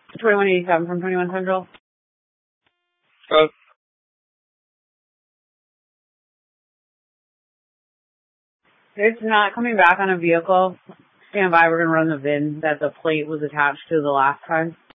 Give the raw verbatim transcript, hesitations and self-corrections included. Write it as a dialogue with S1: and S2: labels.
S1: twenty-one eighty-seven from twenty-one Central.
S2: Uh,
S1: It's not coming back on a vehicle. Stand by, we're going to run the V I N that the plate was attached to the last time.